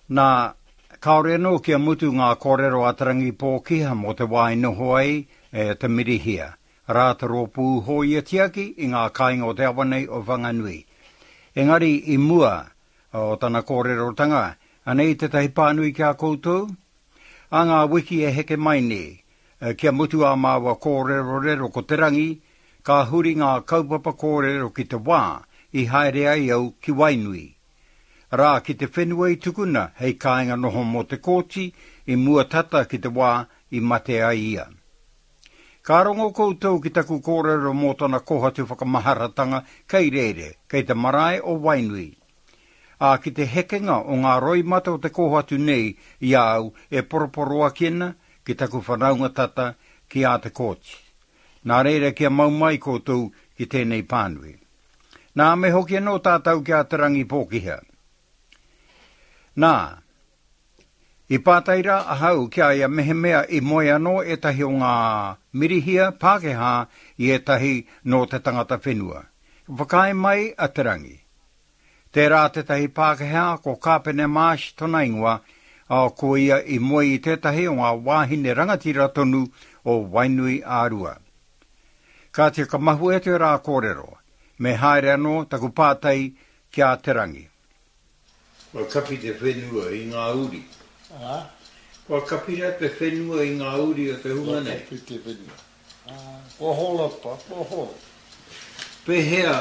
Nā kaore no kia mutu ngā kōrero atarangi pōkiha mo te wai noho ai te mirihia. Rāta rōpū hoi atiaki i ngā kāinga o te awanei o Whanganui. Engari i mua o tana kōrero tanga, anei te tahi pānui kia koutou? A ngā wiki e heke mai nei, kia mutu a māua kōrero rero ko te rangi, ka huri ngā kaupapa kōrero ki te wā i haere ai au ki Wainui. Rā ki te whenua i tukuna hei kāinga noho mo te kōti i mua tata ki te wā i mate ai ia. Ka rongo koutou ki taku kōrero mō tana kohatu whakamaharatanga kei rere, kei te marae o Wainui. A ki te hekenga o ngā roi mata o te kohatu nei i au e poroporoa kena ki taku whanaunga tata ki a te kōti. Nā reira kia maumai koutou ki tēnei pānui. Nā me hoki anō tātou ki a te rangi pōkiha. Nā, i pātaira ahau kia ia mehemea i moe anō e tahi o ngā mirihia Pākehā i e tahi no te tangata whenua. Whakai mai a te rangi. Te rā te tahi Pākehā ko kāpene Marsh tona ingoa a ko ia i moe i tētahi o ngā wāhine rangatira tonu o Wainui ārua. Ka te kamahu e te rā kōrero, me haere anō taku pātai kia te rangi. Wa kapi te whenua i ngā uri. Wa kapi te whenua i ngā uri o te hunga nei. Wa kapi te whenua. Wa hola pa, wa hola. Pehea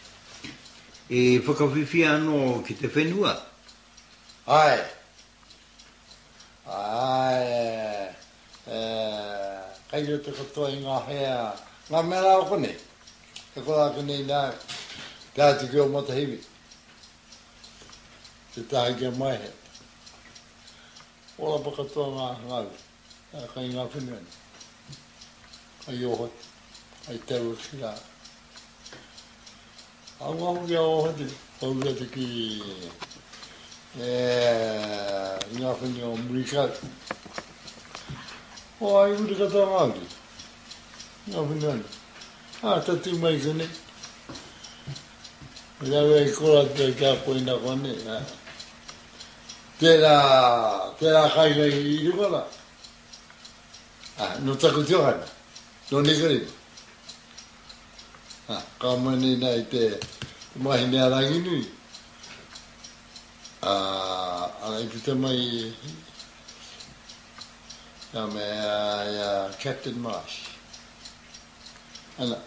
e whakawhiwhi anō ki te whenua. Ai. Ai. Kai o te katoa i ngā hea. Ngā mera o kone. Te kola kone i nā. Te ati ki o matahiwi. Te tahi kia mai he. Ola pa katoa ngā ngāu. Kai ngā whenua ni. Kai ohot. Kai teru ki rā. Ngā kia ohot. Hau te ki... ngā whenua o Murikau. O ai uri katoa ngāuri. Ngā whenua ni. Tatu mai kone. Rau e kora te kia poina kone. Tērā kainga i rukala. No taku tiohana. No nekari. Ka mani nei te mahine arangi nui. Ana i pita mai me Captain Marsh. Ana.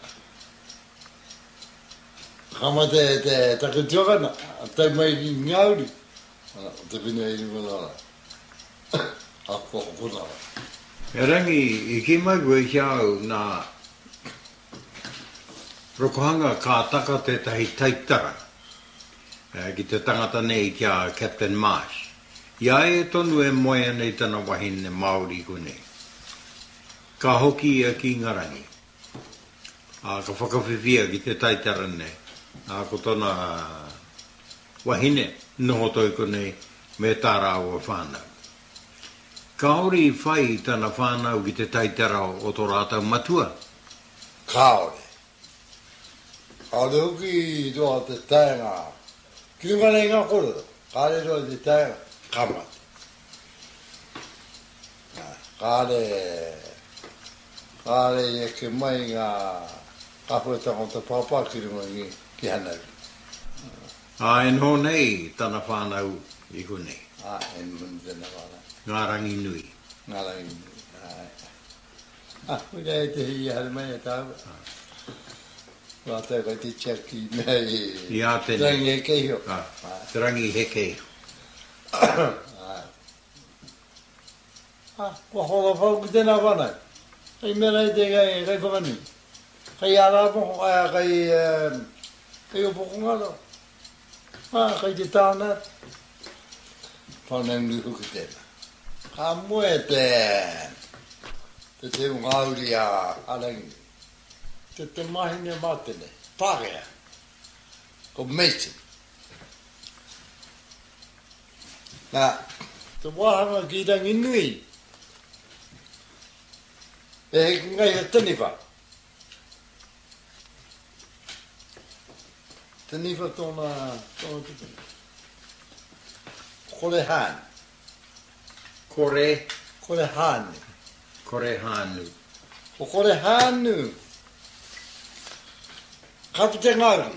Kama te taku tiohana. Tai mai ki ngauri. Te pina i rukala. Ako kuna. E rangi, i ki mai koe ki au nā rokohanga ka taka te tahi taitara ki te tangata nei ki a Captain Marsh. Ia e tonu e moe nei tana wahine Māori kone. Ka hoki ia ki ngarangi. Ka whakawhiwhia ki te taitara nei. Ko tona wahine noho toi kone me tāra o whānau. Kaori whai tana whānau ki te taitara o tō rātau matua? Kaore. Kaore hoki i toa te taenga. Ki runga nei ngā kororo. Kāre roa te taenga. Kamata. Kāre e ke mai ngā kapuetanga o te pāpā ki runga ki hanau. E no nei tana whānau i kone. E mun tana whānau. Ngā rangi nui. Ngā rangi nui. Wina e te hi hara mai e tāua. Wā tau kai te chaki mei. Ia tēne. Rangi he keihio. Te rangi he keihio. Kua hola whau ki tēnā whanau. Kai mera i te kai whakanui. Kai ārāpongo, kai opoko ngaro. Kai te tāna. Whanau nui huki tēnā. Ka moe te ngauri a arangi. Te mahine mātene. Pākehā. Ko Mason. Te wāhanga ki rangi nui. E heki ngai ha taniwha. Taniwha tōna tupu. kore han. Kore. Kore han. Kore hanu. O kore hanu. Kapite ngari.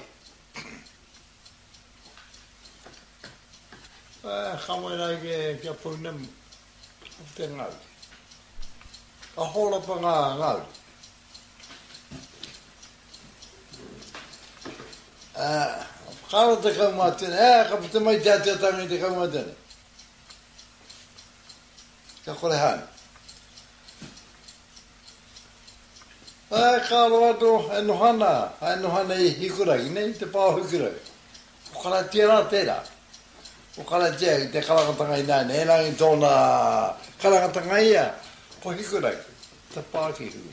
Kamoera ke apunem. Kapite ngari. A hola pa ngari. Kala te kaumatene. Kapite mai te tangi te kaumatene. Ka kore hanu. Kālo ato, nohana I hikuragi, nei, te pāo hikuragi. O kara tērā tērā. O kara tia, te karakatanga I nāne, e rangi tōna karakatanga ia, po hikuragi, te pāki hu.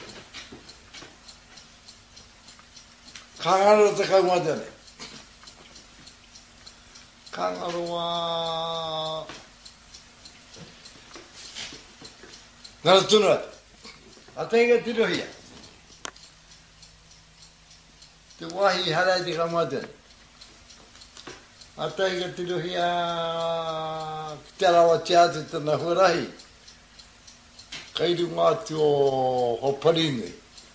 Kāngaro te kaumatene. Kāngaro a... Ngara tunu atu. A teinga tirohia. Te wahi harai te kamatene. A teiga tirohia ki te rawa tiatu tana huarahi. Kairu ngātu o Parinui.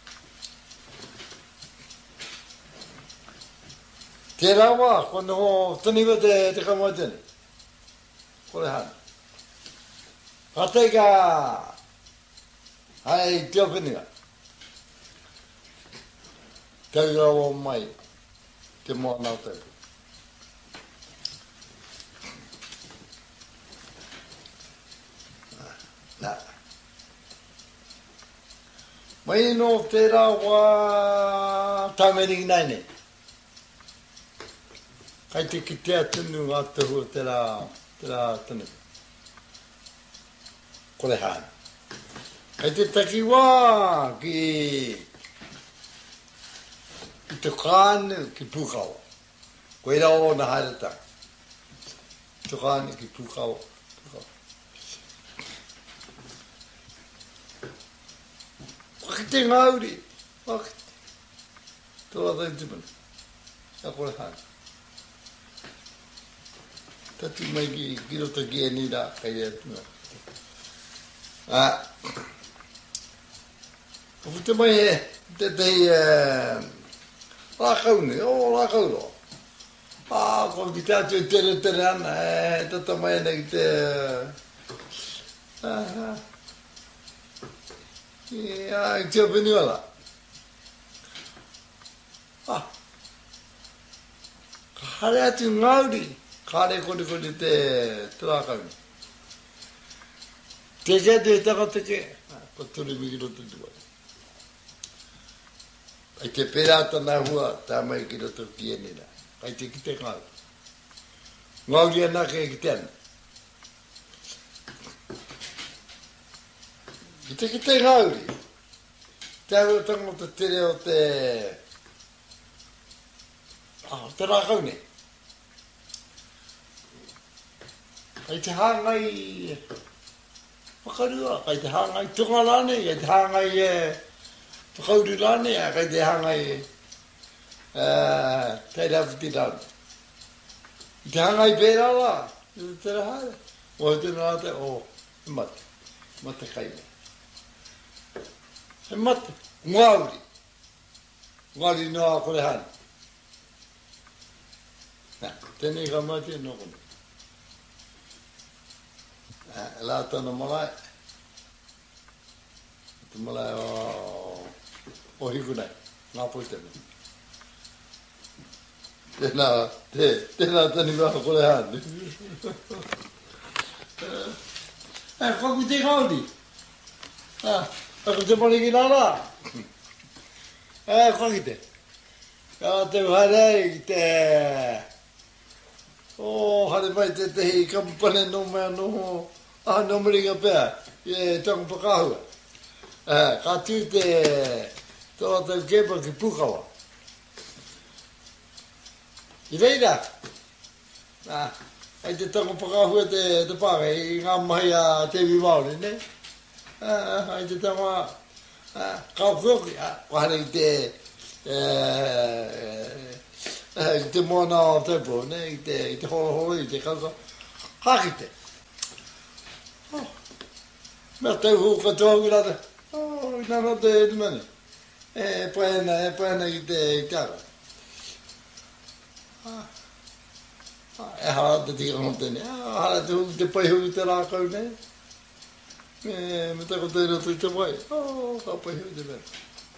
Te rawa, kono ho taniwa te kamatene. Kore hana. A teiga hai te opiniga. Tau rawa mai, te moa nau tau. Nā. Mai no te rawa tameringi nai nei. Kai te kitea tunu ngā tahu te rā tunu. Kore hana. Kai te takiwā ki te kāne ki pūkawa. Koe rao na haeretanga. Te kāne ki pūkawa. Wakite ngauri. Wakite. Tō atai tumana. Ia kore hana. Tatu mai ki roto ki e nira kai ea tumana. Kawhute mai he. Te Lakaune, lakau ro. Ko ki te atu tere ana, tata mai ana ki te... Ki te opiniwala. Ka hare atu ngauri, ka hare kore te lakaune. Te kia te takateke, ko turi mikiro te tua. Kai te perata nā hua, tā mai ki roto ki e nera. Kai te ki te ngau. Ngauri ana ke ki te ana. Ki te ngauri. Te au tango te tere o te... te rākaune. Kai te hāngai... Whakarua, kai te hāngai tungalane, kai te hāngai... Whakauri rane, kai te hangai te rafiti rane. I te hangai pēra la, i te rahara. O te nāte, he mate. Mate kaime. He mate. Ngauri. Ngauri noa kore hana. Tēnei ka mate no kono. La tana malai. Te malai o hikunai, ngā poitene. Tēnā tani waha kore hāne. Kaku te kauri. Kaku te mariki nāra. Kaku te. Te wharei ki te... hare mai te tehi kampane no mea noho. No marika pēr. Tangu pakahua. Ka tū te... Tō tau kepa ki pukawa. I reira. Ai te tango pakahua te pāre, I ngā mahi a tewi maori, ne? Ai te tango kaukuoki, wahare I te moana o tepo, ne? I te horo horo, I te kauka. Hakite. Mä te hukatoa kyllä. Nana te meni. Puena ite cara. Hala te tira montene. Hala te pai hu te la ka ne. Me te ko te no te vai. Ka pai hu te me.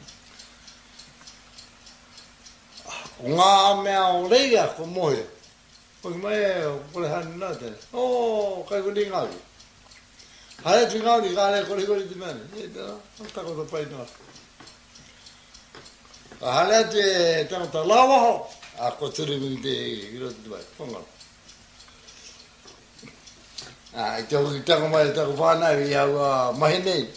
Ngā mea o reia ko mohe. Ko mai ko le han na te. Kai ko ni ngāwi. Hale tu ngāwi ka le ko te mene. Ta ko te pai no. Hale te tangata lawa ho. A ko turi mi te iro te vai. Ponga. I tako mai tako whānau I au mahi nei.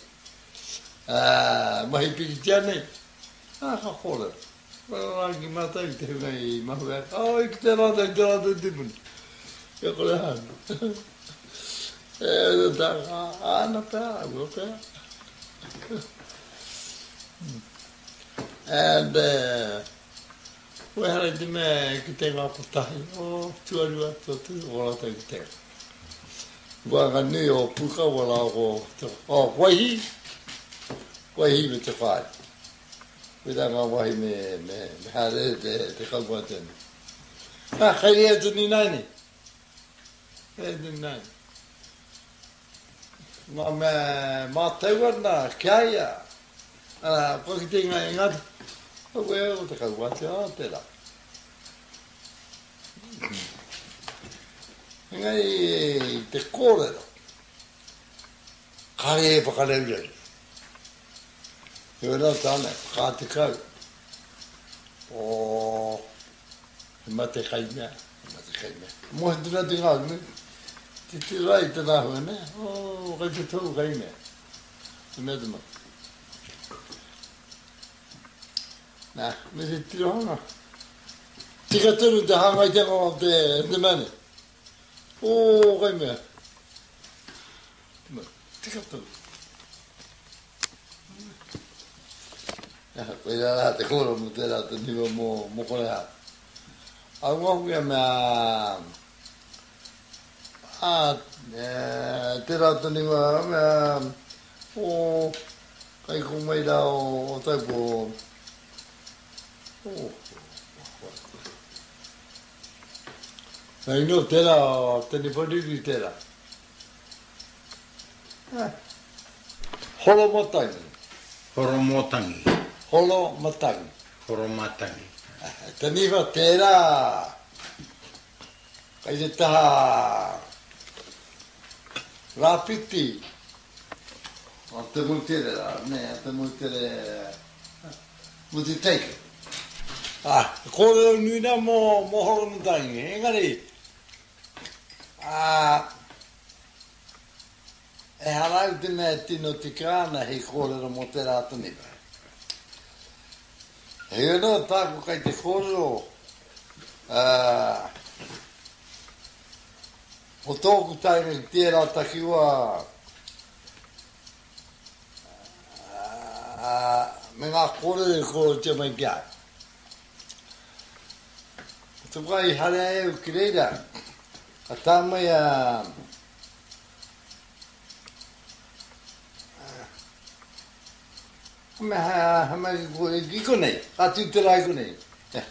Mahi pikitia nei. Ka kore. Rangi mata I te hunga I mahu ea. I te rata te muni. Ia kore hana. E taka, ana pēr, ua pēr. And, we hara te mea ki te ngā putahi. Tuarua, tu ora te ki te. Wanga nui o puka wala o waihi. Waihi me te whai. Wera ngā wahi me hare te kaua tēne. Kairi e tu ni naini. E tu ni naini. Ngā me mātaua nā kia ia. Ko ki te ngai ngati. Koe o te kaua te rā. Ngai te kōrero. Kare e whakareurere. Yo era tāne, kā te kau. He mate kai mea. Mohe tuna te ngā, te rai te nā hua, ne? Kai te tau kai mea. Te mea te mea. Nā, me te tiro hanga. Tika tunu te hanga I te ngā te mane. Kai mea. Tika tunu. Koe rā te kora mo te rā te niwa mo kore hā. Au ngahu ia mea... te rā te niwa mea... Kai ko mai rā o taupo... Nai no te rā, te nipariri te rā. Holo motangi. Horo motangi. Holo matangi. Horo matangi. Te niwa tērā. Kai te taha. Rāpiti. O te mutere rā. Ne, te mutere. Muti teike. Kōrero nui nā mo holo matangi. Engari. E harau te mea tino te kāna hei kōrero mo te rāta niwa. He no tāko kai te kōrero. O tōku taime ki tērā takiwa. Me ngā kōrero te mai kia. Te wai hare eo ki reira. A tāmai me hamai ko nei, atu te rai ko nei.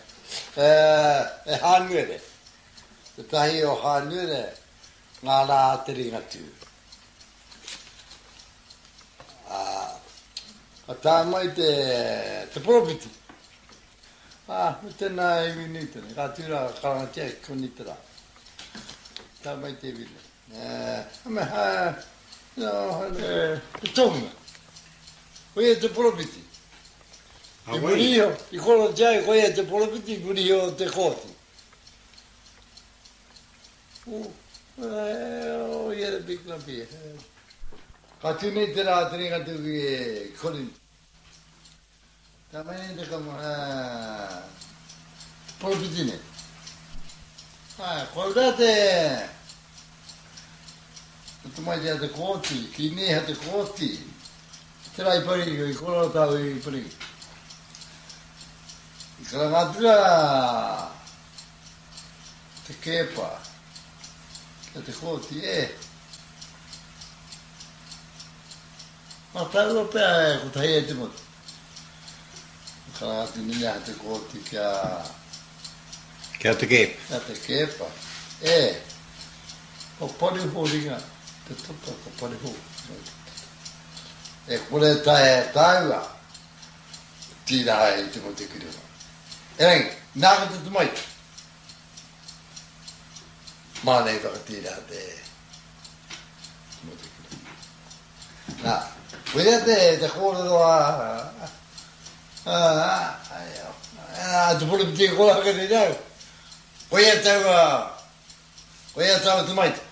E hānuere. Te tahi o hānuere, ngā rā te ringa tū. A tā mai te profiti. Me tēnā e wini tēne, kā tūra karangatia koni te rā. Tā mai te wini. Te tonga. Koe te profiti. I muriho, I koro tiai, koe te profiti, I muriho te kōti. Ia big lampi. Ka tūnei te rā, tēnei ka tūki e korin. Tā mai nei te kama, profiti nei. Koe rā te... Tu mai te kōti, ki neha te kōti. Te rai pari, I koro tau I pari. I karangatura te kepa. te kōti Ma tāua pēr ko tahi te motu. Karangati nina te kōti Kia te kep. Kia te kepa. O pari ho ringa. Te tupa ko pari ho. Kore tae tāua. Tira hai te mo te kiriwa. Reng, nāka te tumai. Mānei whakatira te mo te kiriwa. Nā, wea te kōrero te pule piti kola haka te rau. Koia tau te maita.